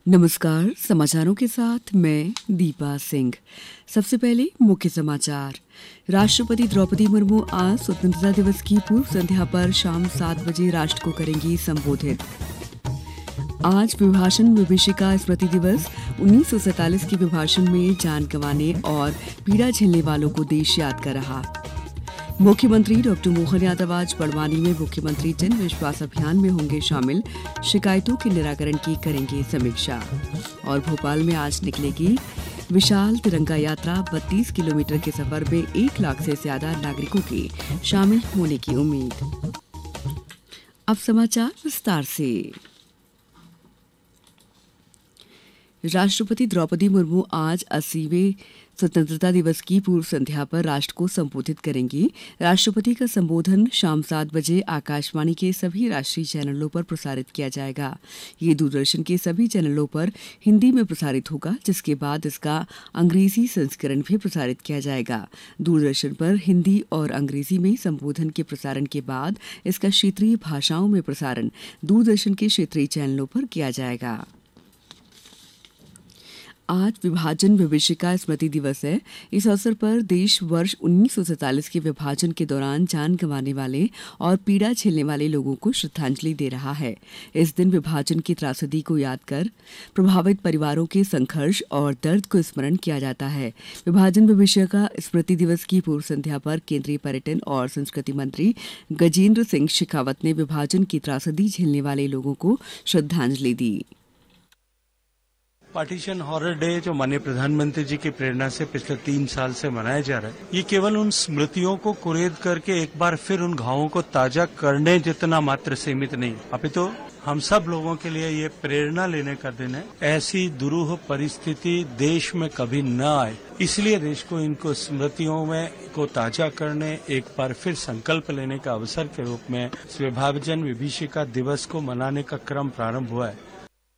नमस्कार। समाचारों के साथ मैं दीपा सिंह। सबसे पहले मुख्य समाचार। राष्ट्रपति द्रौपदी मुर्मू आज स्वतंत्रता दिवस की पूर्व संध्या पर शाम 7 बजे राष्ट्र को करेंगी संबोधित। आज विभाषण विभीषिका स्मृति दिवस। 1947 के विभाषण में जान गंवाने और पीड़ा झेलने वालों को देश याद कर रहा। मुख्यमंत्री डॉक्टर मोहन यादव आज बड़वानी में मुख्यमंत्री जन विश्वास अभियान में होंगे शामिल। शिकायतों के निराकरण की करेंगे समीक्षा। और भोपाल में आज निकलेगी विशाल तिरंगा यात्रा। 32 किलोमीटर के सफर में 1 लाख से ज्यादा नागरिकों के शामिल होने की उम्मीद। अब समाचार विस्तार से। राष्ट्रपति द्रौपदी मुर्मू आज 80वें स्वतंत्रता दिवस की पूर्व संध्या पर राष्ट्र को संबोधित करेंगी। राष्ट्रपति का संबोधन शाम 7 बजे आकाशवाणी के सभी राष्ट्रीय चैनलों पर प्रसारित किया जाएगा। ये दूरदर्शन के सभी चैनलों पर हिंदी में प्रसारित होगा, जिसके बाद इसका अंग्रेजी संस्करण भी प्रसारित किया जाएगा। दूरदर्शन पर हिंदी और अंग्रेजी में संबोधन के प्रसारण के बाद इसका क्षेत्रीय भाषाओं में प्रसारण दूरदर्शन के क्षेत्रीय चैनलों पर किया जाएगा। आज विभाजन विभीषिका स्मृति दिवस है। इस अवसर पर देश वर्ष 1947 के विभाजन के दौरान जान गंवाने वाले और पीड़ा झेलने वाले लोगों को श्रद्धांजलि दे रहा है। इस दिन विभाजन की त्रासदी को याद कर प्रभावित परिवारों के संघर्ष और दर्द को स्मरण किया जाता है। विभाजन विभीषिका स्मृति दिवस की पूर्व संध्या पर केंद्रीय पर्यटन और संस्कृति मंत्री गजेंद्र सिंह शेखावत ने विभाजन की त्रासदी झेलने वाले लोगों को श्रद्धांजलि दी। पार्टीशन हॉरर डे जो माननीय प्रधानमंत्री जी की प्रेरणा से पिछले 3 साल से मनाया जा रहा है, ये केवल उन स्मृतियों को कुरेद करके एक बार फिर उन घावों को ताजा करने जितना मात्र सीमित नहीं, अपितु हम सब लोगों के लिए ये प्रेरणा लेने का दिन है। ऐसी दुरूह परिस्थिति देश में कभी न आए, इसलिए देश को इनको स्मृतियों में को ताजा करने, एक बार फिर संकल्प लेने का अवसर के रूप में विभाजन विभीषिका दिवस को मनाने का क्रम प्रारंभ हुआ है।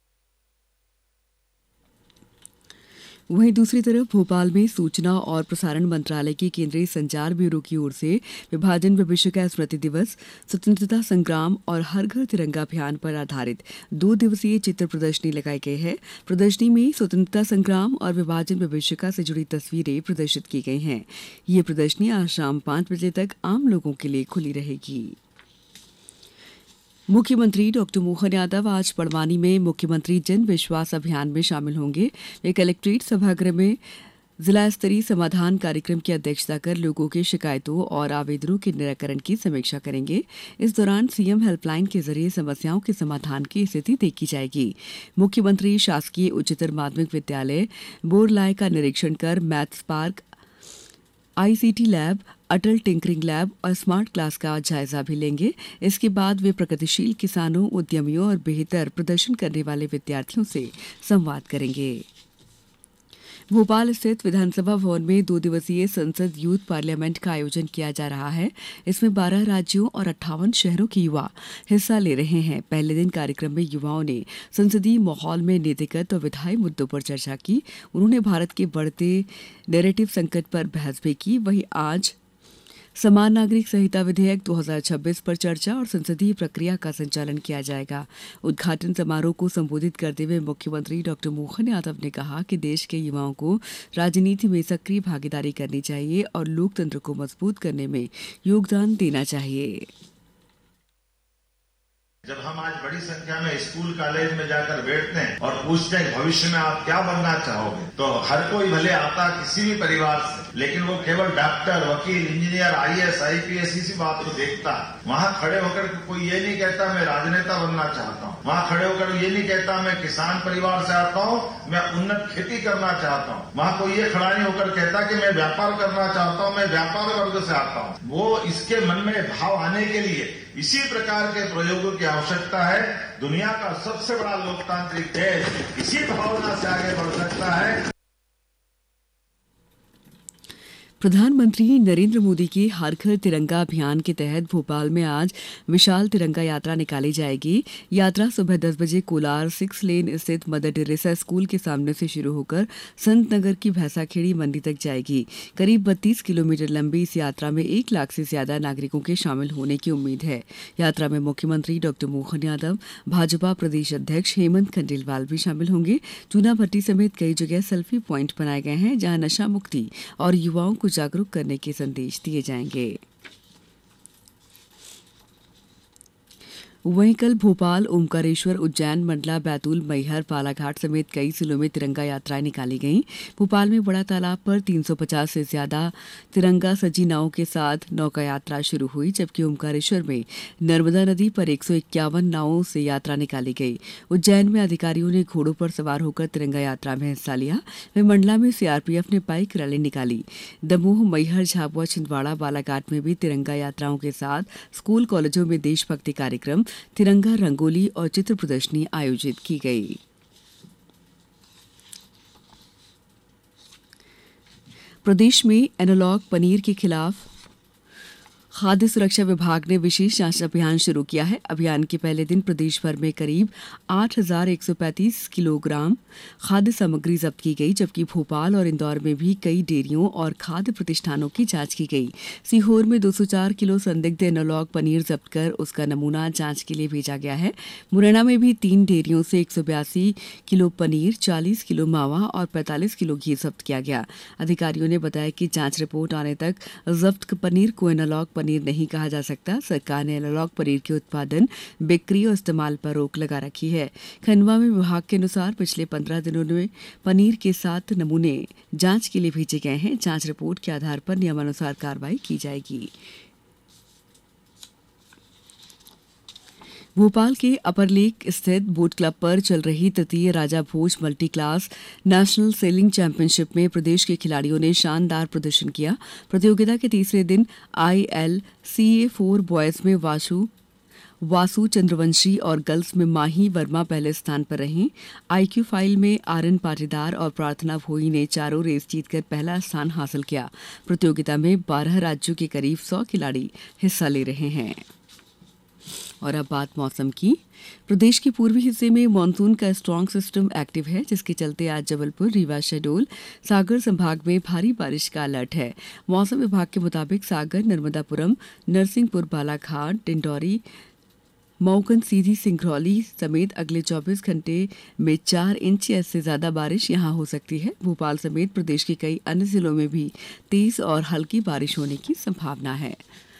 वहीं दूसरी तरफ भोपाल में सूचना और प्रसारण मंत्रालय की केंद्रीय संचार ब्यूरो की ओर से विभाजन विभीषिका स्मृति दिवस, स्वतंत्रता संग्राम और हर घर तिरंगा अभियान पर आधारित 2 दिवसीय चित्र प्रदर्शनी लगाई गई है। प्रदर्शनी में स्वतंत्रता संग्राम और विभाजन विभीषिका से जुड़ी तस्वीरें प्रदर्शित की गई हैं। ये प्रदर्शनी आज शाम 5 बजे तक आम लोगों के लिए खुली रहेगी। मुख्यमंत्री डॉक्टर मोहन यादव आज बड़वानी में मुख्यमंत्री जन विश्वास अभियान में शामिल होंगे। वे कलेक्ट्रेट सभागृह में जिला स्तरीय समाधान कार्यक्रम की अध्यक्षता कर लोगों के शिकायतों और आवेदनों के निराकरण की समीक्षा करेंगे। इस दौरान सीएम हेल्पलाइन के जरिए समस्याओं के समाधान की स्थिति देखी जाएगी। मुख्यमंत्री शासकीय उच्चतर माध्यमिक विद्यालय बोरलाय का निरीक्षण कर मैथ्स पार्क, आईसीटी लैब, अटल टिंकरिंग लैब और स्मार्ट क्लास का जायजा भी लेंगे। इसके बाद वे प्रगतिशील किसानों, उद्यमियों और बेहतर प्रदर्शन करने वाले विद्यार्थियों से संवाद करेंगे। भोपाल स्थित विधानसभा भवन में 2 दिवसीय संसद यूथ पार्लियामेंट का आयोजन किया जा रहा है। इसमें 12 राज्यों और 58 शहरों के युवा हिस्सा ले रहे हैं। पहले दिन कार्यक्रम में युवाओं ने संसदीय माहौल में नीतिगत और विधायी मुद्दों पर चर्चा की। उन्होंने भारत के बढ़ते नैरेटिव संकट पर बहस भी की। वहीं आज समान नागरिक संहिता विधेयक 2026 पर चर्चा और संसदीय प्रक्रिया का संचालन किया जाएगा। उद्घाटन समारोह को संबोधित करते हुए मुख्यमंत्री डॉक्टर मोहन यादव ने कहा कि देश के युवाओं को राजनीति में सक्रिय भागीदारी करनी चाहिए और लोकतंत्र को मजबूत करने में योगदान देना चाहिए। जब हम आज बड़ी संख्या में स्कूल कॉलेज में जाकर बैठते हैं और पूछते हैं भविष्य में आप क्या बनना चाहोगे, तो हर कोई भले आता किसी भी परिवार से, लेकिन वो केवल डॉक्टर, वकील, इंजीनियर, आईएएस, आईपीएस इसी बात को देखता है। वहाँ खड़े होकर कोई ये नहीं कहता मैं राजनेता बनना चाहता हूँ। वहाँ खड़े होकर ये नहीं कहता मैं किसान परिवार से आता हूँ, मैं उन्नत खेती करना चाहता हूँ। वहाँ कोई ये खड़ा नहीं होकर कहता कि मैं व्यापार करना चाहता हूँ, मैं व्यापार वर्ग से आता हूँ। वो इसके मन में भाव आने के लिए इसी प्रकार के प्रयोगों की आवश्यकता है। दुनिया का सबसे बड़ा लोकतांत्रिक देश इसी भावना से आगे बढ़ सकता है। प्रधानमंत्री नरेंद्र मोदी के हर घर तिरंगा अभियान के तहत भोपाल में आज विशाल तिरंगा यात्रा निकाली जाएगी। यात्रा सुबह 10 बजे कोलार 6 लेन स्थित मदर टेरेसा स्कूल के सामने से शुरू होकर संत नगर की भैंसाखेड़ी मंडी तक जाएगी। करीब 32 किलोमीटर लंबी इस यात्रा में 1 लाख से ज्यादा नागरिकों के शामिल होने की उम्मीद है। यात्रा में मुख्यमंत्री डॉक्टर मोहन यादव, भाजपा प्रदेश अध्यक्ष हेमंत खंडेलवाल भी शामिल होंगे। चूना भट्टी समेत कई जगह सेल्फी प्वाइंट बनाए गए हैं, जहां नशा मुक्ति और युवाओं को जागरूक करने के संदेश दिए जाएंगे। वहीं कल भोपाल, ओमकारेश्वर, उज्जैन, मंडला, बैतूल, मैहर, बालाघाट समेत कई जिलों में तिरंगा यात्राएं निकाली गईं। भोपाल में बड़ा तालाब पर 350 से ज्यादा तिरंगा सजी नावों के साथ नौका यात्रा शुरू हुई, जबकि ओमकारेश्वर में नर्मदा नदी पर 151 नावों से यात्रा निकाली गई। उज्जैन में अधिकारियों ने घोड़ों पर सवार होकर तिरंगा यात्रा में हिस्सा लिया। वहीं मंडला में सीआरपीएफ ने बाइक रैली निकाली। दमोह, मैहर, झाबुआ, छिंदवाड़ा, बालाघाट में भी तिरंगा यात्राओं के साथ स्कूल कॉलेजों में देशभक्ति कार्यक्रम, तिरंगा रंगोली और चित्र प्रदर्शनी आयोजित की गई। प्रदेश में एनालॉग पनीर के खिलाफ खाद्य सुरक्षा विभाग ने विशेष जांच अभियान शुरू किया है। अभियान के पहले दिन प्रदेश भर में करीब 8,135 किलोग्राम खाद्य सामग्री जब्त की गई, जबकि भोपाल और इंदौर में भी कई डेयरियों और खाद्य प्रतिष्ठानों की जांच की गई। सीहोर में 204 किलो संदिग्ध एनालॉग पनीर जब्त कर उसका नमूना जांच के लिए भेजा गया है। मुरैना में भी 3 डेयरियों से 182 किलो पनीर, 40 किलो मावा और 45 किलो घी जब्त किया गया। अधिकारियों ने बताया कि जांच रिपोर्ट आने तक जब्त पनीर को एनालॉग पनीर नहीं कहा जा सकता। सरकार ने एनालॉग पनीर के उत्पादन, बिक्री और इस्तेमाल पर रोक लगा रखी है। खंडवा में विभाग के अनुसार पिछले 15 दिनों में पनीर के 7 नमूने जांच के लिए भेजे गए हैं। जांच रिपोर्ट के आधार पर नियमानुसार कार्रवाई की जाएगी। भोपाल के अपर लेक स्थित बोट क्लब पर चल रही तृतीय राजा भोज multi class national selling championship में प्रदेश के खिलाड़ियों ने शानदार प्रदर्शन किया। प्रतियोगिता के तीसरे दिन ILCA4 बॉयज में वासु चंद्रवंशी और गर्ल्स में माही वर्मा पहले स्थान पर रहीं। IQ फाइल में आरएन पाटीदार और प्रार्थना भोई ने चारों रेस जीतकर पहला स्थान हासिल किया। प्रतियोगिता में 12 राज्यों के करीब 100 खिलाड़ी हिस्सा ले रहे हैं। और अब बात मौसम की। प्रदेश के पूर्वी हिस्से में मानसून का स्ट्रांग सिस्टम एक्टिव है, जिसके चलते आज जबलपुर, रीवा, शहडोल, सागर संभाग में भारी बारिश का अलर्ट है। मौसम विभाग के मुताबिक सागर, नर्मदापुरम, नरसिंहपुर, बालाघाट, डिंडौरी, मऊकन, सीधी, सिंगरौली समेत अगले 24 घंटे में 4 इंच या इससे ज्यादा बारिश यहां हो सकती है। भोपाल समेत प्रदेश के कई अन्य जिलों में भी तेज और हल्की बारिश होने की संभावना है।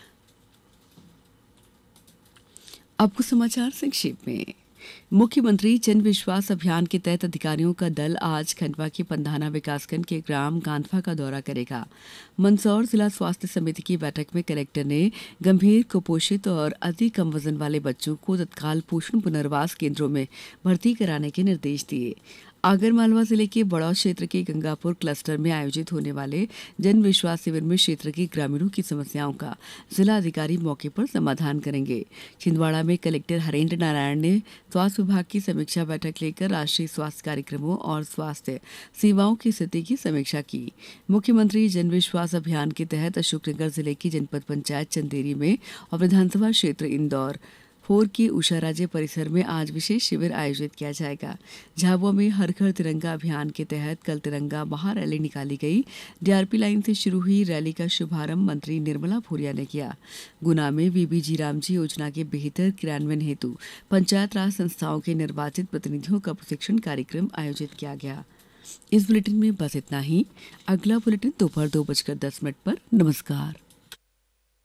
अब कुछ समाचार संक्षेप में। मुख्यमंत्री जन विश्वास अभियान के तहत अधिकारियों का दल आज खंडवा के पंधाना विकासखंड के ग्राम गांधवा का दौरा करेगा। मंदसौर जिला स्वास्थ्य समिति की बैठक में कलेक्टर ने गंभीर कुपोषित और अति कम वजन वाले बच्चों को तत्काल पोषण पुनर्वास केंद्रों में भर्ती कराने के निर्देश दिए। आगरमालवा जिले के बड़ौद क्षेत्र के गंगापुर क्लस्टर में आयोजित होने वाले जन विश्वास शिविर में क्षेत्र के ग्रामीणों की समस्याओं का जिला अधिकारी मौके पर समाधान करेंगे। छिंदवाड़ा में कलेक्टर हरेंद्र नारायण ने स्वास्थ्य विभाग की समीक्षा बैठक लेकर राष्ट्रीय स्वास्थ्य कार्यक्रमों और स्वास्थ्य सेवाओं की स्थिति की समीक्षा की। मुख्यमंत्री जन विश्वास अभियान के तहत अशोकनगर जिले की जनपद पंचायत चंदेरी में और विधानसभा क्षेत्र इंदौर 4 के उषा राज्य परिसर में आज विशेष शिविर आयोजित किया जाएगा। झाबुआ में हर घर तिरंगा अभियान के तहत कल तिरंगा महारैली निकाली गई। डीआरपी लाइन से शुरू हुई रैली का शुभारंभ मंत्री निर्मला भूरिया ने किया। गुना में बीबीजी रामजी योजना के बेहतर क्रियान्वयन हेतु पंचायत राज संस्थाओं के निर्वाचित प्रतिनिधियों का प्रशिक्षण कार्यक्रम आयोजित किया गया। इस बुलेटिन में बस इतना ही। अगला बुलेटिन दोपहर 2:10 पर। नमस्कार।